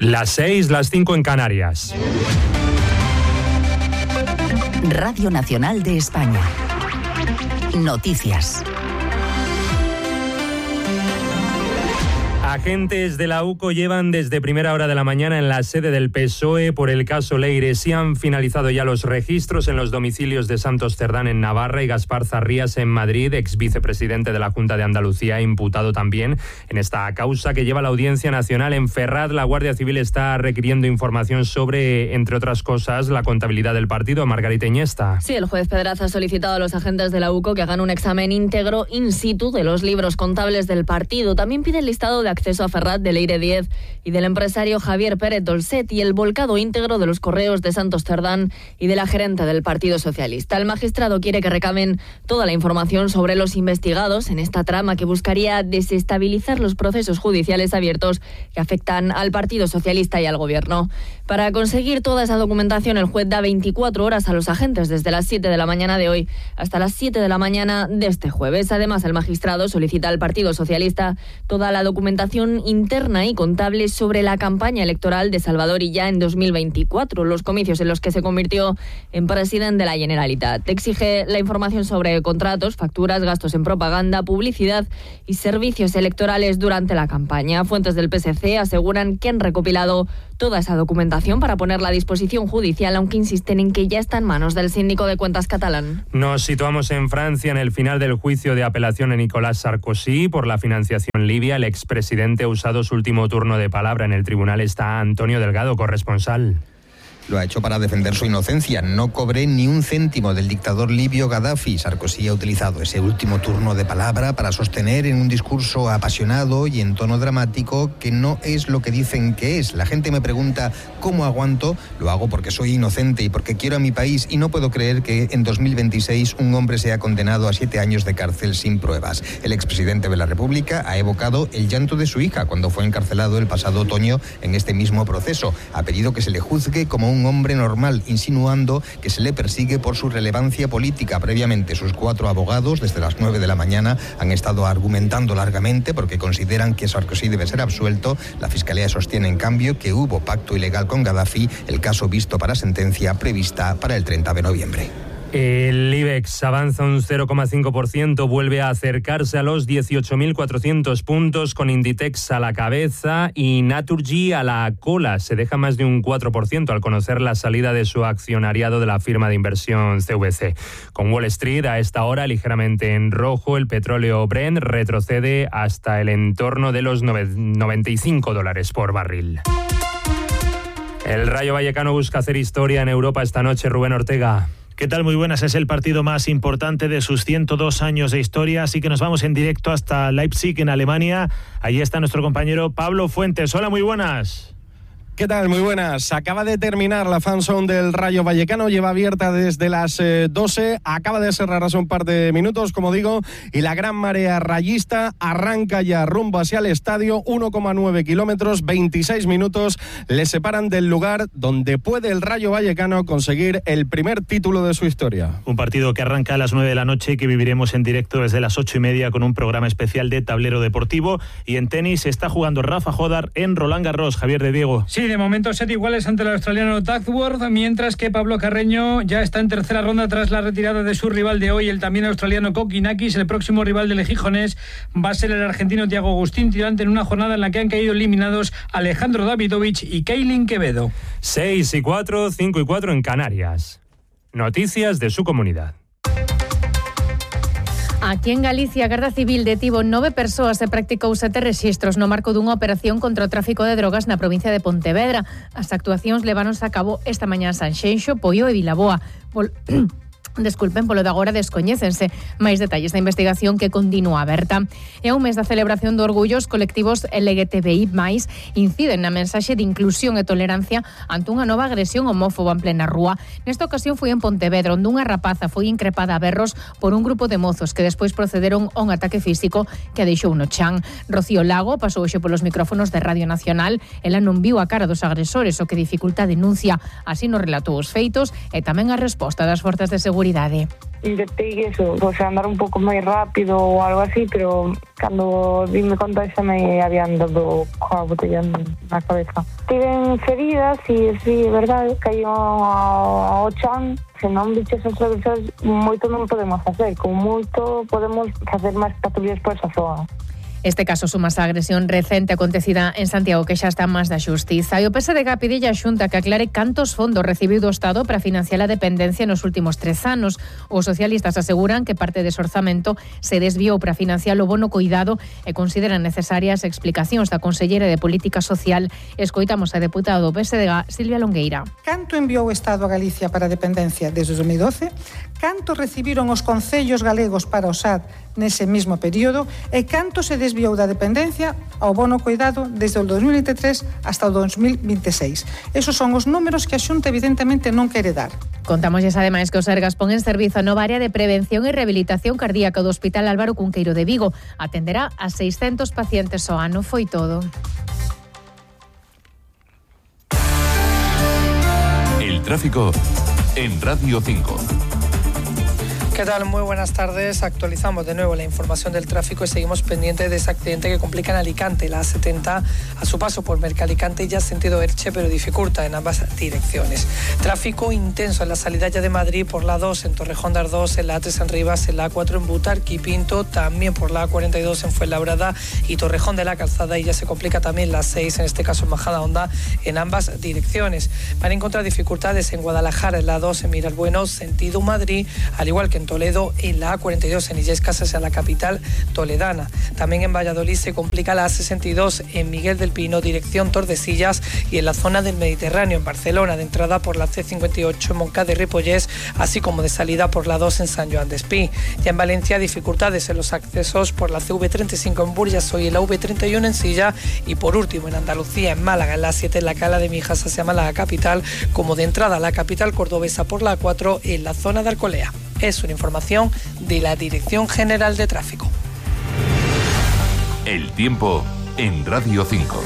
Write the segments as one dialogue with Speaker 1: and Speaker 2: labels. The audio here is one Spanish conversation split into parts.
Speaker 1: Las 6, las 5 en Canarias.
Speaker 2: Radio Nacional de España. Noticias.
Speaker 1: Agentes de la UCO llevan desde primera hora de la mañana en la sede del PSOE por el caso Leire. Sí han finalizado ya los registros en los domicilios de Santos Cerdán en Navarra y Gaspar Zarrías en Madrid, ex vicepresidente de la Junta de Andalucía, imputado también en esta causa que lleva la Audiencia Nacional. En Ferraz, la Guardia Civil está requiriendo información sobre, entre otras cosas, la contabilidad del partido. Margarita Iniesta.
Speaker 3: Sí, el juez Pedraza ha solicitado a los agentes de la UCO que hagan un examen íntegro in situ de los libros contables del partido. También pide el listado de acceso a Ferraz de Leire Díez y del empresario Javier Pérez Dolcet y el volcado íntegro de los correos de Santos Cerdán y de la gerente del Partido Socialista. El magistrado quiere que recaben toda la información sobre los investigados en esta trama que buscaría desestabilizar los procesos judiciales abiertos que afectan al Partido Socialista y al Gobierno. Para conseguir toda esa documentación, el juez da 24 horas a los agentes desde las 7 de la mañana de hoy hasta las 7 de la mañana de este jueves. Además, el magistrado solicita al Partido Socialista toda la documentación interna y contable sobre la campaña electoral de Salvador Illa en 2024, los comicios en los que se convirtió en presidente de la Generalitat. Exige la información sobre contratos, facturas, gastos en propaganda, publicidad y servicios electorales durante la campaña. Fuentes del PSC aseguran que han recopilado toda esa documentación para ponerla a disposición judicial, aunque insisten en que ya está en manos del síndico de cuentas catalán.
Speaker 1: Nos situamos en Francia en el final del juicio de apelación a Nicolas Sarkozy por la financiación libia. El expresidente ha usado su último turno de palabra en el tribunal. Está Antonio Delgado, corresponsal.
Speaker 4: Lo ha hecho para defender su inocencia. No cobré ni un céntimo del dictador libio Gaddafi. Sarkozy ha utilizado ese último turno de palabra para sostener en un discurso apasionado y en tono dramático que no es lo que dicen que es. La gente me pregunta cómo aguanto. Lo hago porque soy inocente y porque quiero a mi país y no puedo creer que en 2026 un hombre sea condenado a 7 años de cárcel sin pruebas. El expresidente de la República ha evocado el llanto de su hija cuando fue encarcelado el pasado otoño en este mismo proceso. Ha pedido que se le juzgue como un hombre normal, insinuando que se le persigue por su relevancia política. Previamente, sus 4 abogados, desde las 9 de la mañana, han estado argumentando largamente porque consideran que Sarkozy debe ser absuelto. La Fiscalía sostiene, en cambio, que hubo pacto ilegal con Gaddafi, el caso visto para sentencia prevista para el 30 de noviembre.
Speaker 1: El IBEX avanza un 0,5%, vuelve a acercarse a los 18.400 puntos, con Inditex a la cabeza y Naturgy a la cola. Se deja más de un 4% al conocer la salida de su accionariado de la firma de inversión CVC. Con Wall Street a esta hora ligeramente en rojo, el petróleo Brent retrocede hasta el entorno de los $95 por barril. El Rayo Vallecano busca hacer historia en Europa esta noche. Rubén Ortega.
Speaker 5: ¿Qué tal? Muy buenas. Es el partido más importante de sus 102 años de historia, así que nos vamos en directo hasta Leipzig, en Alemania. Allí está nuestro compañero Pablo Fuentes. Hola, muy buenas.
Speaker 6: ¿Qué tal? Muy buenas. Acaba de terminar la fanzone del Rayo Vallecano, lleva abierta desde las 12, acaba de cerrar hace un par de minutos, como digo, y la gran marea rayista arranca ya rumbo hacia el estadio. 1,9 kilómetros, 26 minutos le separan del lugar donde puede el Rayo Vallecano conseguir el primer título de su historia.
Speaker 5: Un partido que arranca a las 9 de la noche y que viviremos en directo desde las 8:30 con un programa especial de tablero deportivo. Y en tenis está jugando Rafa Jodar en Roland Garros. Javier de Diego.
Speaker 7: Sí, de momento set iguales ante el australiano Duckworth, mientras que Pablo Carreño ya está en tercera ronda tras la retirada de su rival de hoy, el también australiano Kokinakis. El próximo rival del gijonés va a ser el argentino Thiago Agustín Tirante, en una jornada en la que han caído eliminados Alejandro Davidovich y Keilin Quevedo.
Speaker 1: 6-4, 5-4 en Canarias. Noticias de su comunidad.
Speaker 8: Aquí en Galicia, a Garda Civil detivo 9 persoas e practicou 7 rexistros no marco dunha operación contra o tráfico de drogas na provincia de Pontevedra. As actuacións leváronse a cabo esta mañá en Sanxenxo, Poio e Vilaboa. Desculpen, polo de agora descoñécense máis detalles da investigación, que continúa aberta. E a un mes da celebración do orgullo, os colectivos LGTBI+, inciden na mensaxe de inclusión e tolerancia ante unha nova agresión homófoba en plena rúa. Nesta ocasión foi en Pontevedra, onde unha rapaza foi increpada a berros por un grupo de mozos que despois procederon a un ataque físico que a deixou no chan. Rocío Lago pasou hoxe polos micrófonos de Radio Nacional. Ela non viu a cara dos agresores, o que dificulta a denuncia. Así nos relatou os feitos e tamén a resposta das forzas de seguridade seguridade.
Speaker 9: Intentei eso, andar un pouco máis rápido ou algo así, pero cando dime conta xa me habían dado coa botella na cabeza. Tiven feridas e sí, é verdade, caí ao chan. Se non biches os revisores, moito non podemos facer, con moito podemos facer máis patrullas por esa zona.
Speaker 8: Este caso suma a agresión recente acontecida en Santiago que xa está máis da xustiza. E o PSDG pide a Xunta que aclare cantos fondos recibiu do Estado para financiar a dependencia nos últimos 3 anos. Os socialistas aseguran que parte dese orzamento se desviou para financiar o bono coidado e consideran necesarias explicacións da conselleira de Política Social. Escoitamos a deputada do PSDG, Silvia Longueira.
Speaker 10: Canto enviou o Estado a Galicia para a dependencia desde 2012? Canto recibiron os concellos galegos para o SAD nese mesmo período? E canto se desviou da dependencia ao bono coidado desde o 2023 hasta o 2026? Esos son os números que a Xunta evidentemente non quere dar.
Speaker 8: Contámosles ademais que o Sergas pon en servizo a nova área de prevención e rehabilitación cardíaca do Hospital Álvaro Cunqueiro de Vigo. Atenderá a 600 pacientes ao ano. Foi todo.
Speaker 11: El tráfico en Radio 5.
Speaker 12: ¿Qué tal? Muy buenas tardes. Actualizamos de nuevo la información del tráfico y seguimos pendientes de ese accidente que complica en Alicante. La A70 a su paso por Mercalicante ya sentido Elche, pero dificulta en ambas direcciones. Tráfico intenso en la salida ya de Madrid por la 2 en Torrejón de Ardoz, en la A3 en Rivas, en la A4 en Butarque y Pinto, también por la A42 en Fuenlabrada y Torrejón de la Calzada, y ya se complica también la 6, en este caso en Majadahonda, en ambas direcciones. Van a encontrar dificultades en Guadalajara, en la 2 en Miralbueno, sentido Madrid, al igual que en Toledo, en la A42 en Illescas hacia la capital toledana. También en Valladolid se complica la A62 en Miguel del Pino, dirección Tordesillas, y en la zona del Mediterráneo, en Barcelona, de entrada por la C58 en Montcada y Ripollés, así como de salida por la 2 en San Joan d'Espí. Ya en Valencia, dificultades en los accesos por la CV35 en Burjassó y en la V31 en Silla, y por último en Andalucía, en Málaga, en la 7 en la Cala de Mijas hacia Málaga capital, como de entrada a la capital cordobesa por la 4 en la zona de Alcolea. Es una información de la Dirección General de Tráfico.
Speaker 11: El tiempo en Radio 5.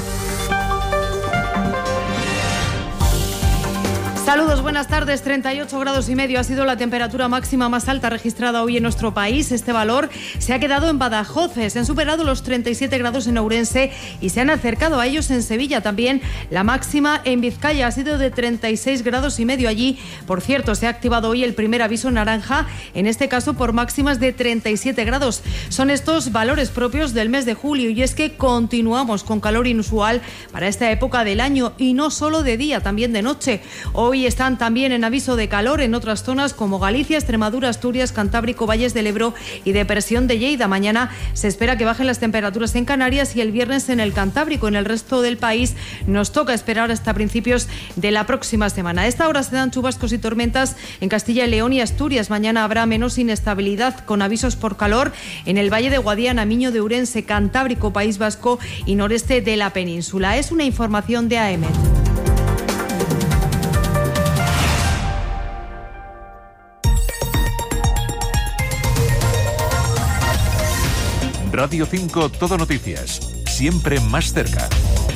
Speaker 13: Saludos, buenas tardes. 38 grados y medio ha sido la temperatura máxima más alta registrada hoy en nuestro país. Este valor se ha quedado en Badajoz. Se han superado los 37 grados en Ourense y se han acercado a ellos en Sevilla. También la máxima en Vizcaya ha sido de 36 grados y medio allí. Por cierto, se ha activado hoy el primer aviso naranja, en este caso por máximas de 37 grados. Son estos valores propios del mes de julio, y es que continuamos con calor inusual para esta época del año, y no solo de día, también de noche. Hoy están también en aviso de calor en otras zonas como Galicia, Extremadura, Asturias, Cantábrico, Valles del Ebro y depresión de Lleida. Mañana se espera que bajen las temperaturas en Canarias y el viernes en el Cantábrico. En el resto del país nos toca esperar hasta principios de la próxima semana. A esta hora se dan chubascos y tormentas en Castilla y León y Asturias. Mañana habrá menos inestabilidad con avisos por calor en el Valle de Guadiana, Miño de Ourense, Cantábrico, País Vasco y noreste de la península. Es una información de AEMET.
Speaker 11: Radio 5 Todo Noticias, siempre más cerca.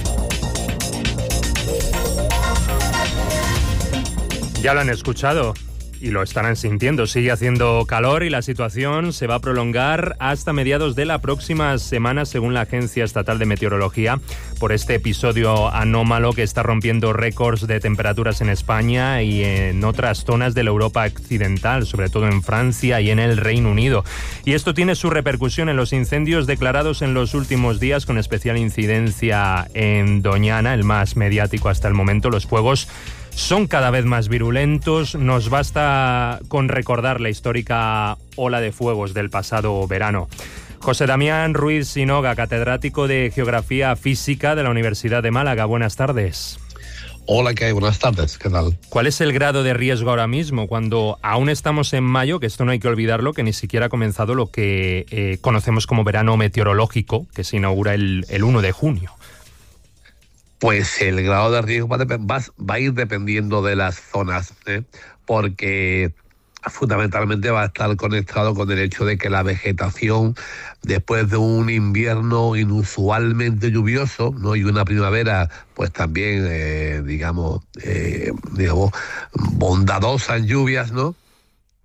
Speaker 1: Ya lo han escuchado y lo estarán sintiendo. Sigue haciendo calor y la situación se va a prolongar hasta mediados de la próxima semana, según la Agencia Estatal de Meteorología, por este episodio anómalo que está rompiendo récords de temperaturas en España y en otras zonas de la Europa occidental, sobre todo en Francia y en el Reino Unido. Y esto tiene su repercusión en los incendios declarados en los últimos días, con especial incidencia en Doñana, el más mediático hasta el momento. Los fuegos son cada vez más virulentos. Nos basta con recordar la histórica ola de fuegos del pasado verano. José Damián Ruiz Sinoga, catedrático de Geografía Física de la Universidad de Málaga. Buenas tardes.
Speaker 14: Hola, ¿qué hay? Buenas tardes, ¿qué tal?
Speaker 1: ¿Cuál es el grado de riesgo ahora mismo, cuando aún estamos en mayo, que esto no hay que olvidarlo, que ni siquiera ha comenzado lo que conocemos como verano meteorológico, que se inaugura el 1 de junio?
Speaker 14: Pues el grado de riesgo va a ir dependiendo de las zonas, porque fundamentalmente va a estar conectado con el hecho de que la vegetación, después de un invierno inusualmente lluvioso, ¿no?, y una primavera pues también digamos bondadosa en lluvias, ¿no?,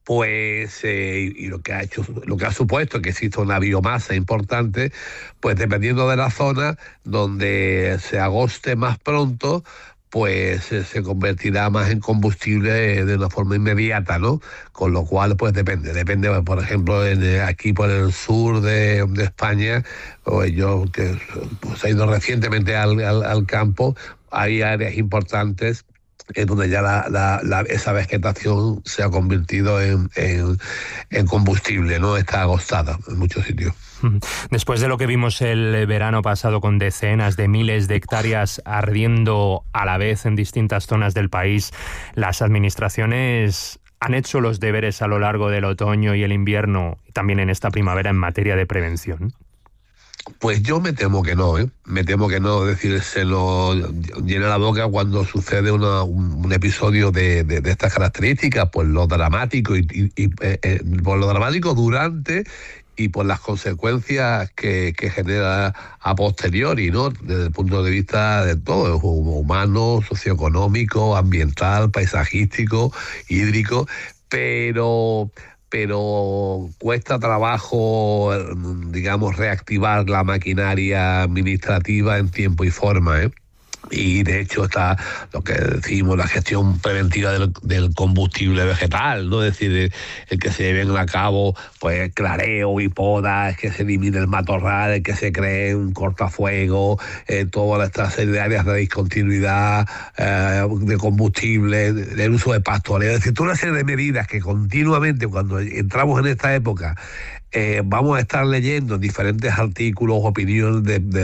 Speaker 14: pues y lo que ha supuesto que existe una biomasa importante, pues dependiendo de la zona donde se agoste más pronto, pues se convertirá más en combustible de una forma inmediata, ¿no? Con lo cual, pues depende, por ejemplo, aquí por el sur de España, o yo que pues, he ido recientemente al campo, hay áreas importantes en donde ya esa vegetación se ha convertido en combustible, ¿no? Está agostada en muchos sitios.
Speaker 1: Después de lo que vimos el verano pasado con decenas de miles de hectáreas ardiendo a la vez en distintas zonas del país, las administraciones han hecho los deberes a lo largo del otoño y el invierno, y también en esta primavera, en materia de prevención.
Speaker 14: Pues yo me temo que no, me temo que no, es decir, se nos llena la boca cuando sucede un episodio de estas características, pues lo dramático y por lo dramático durante y por las consecuencias que genera a posteriori, ¿no? Desde el punto de vista de todo, humano, socioeconómico, ambiental, paisajístico, hídrico, pero cuesta trabajo, digamos, reactivar la maquinaria administrativa en tiempo y forma, Y de hecho está lo que decimos, la gestión preventiva del combustible vegetal, ¿no? Es decir, el que se lleven a cabo pues clareo y podas, que se elimine el matorral, el que se cree un cortafuego, toda esta serie de áreas de discontinuidad de combustible, el uso de pastoreo, es decir, toda una serie de medidas que continuamente cuando entramos en esta época vamos a estar leyendo diferentes artículos, opiniones de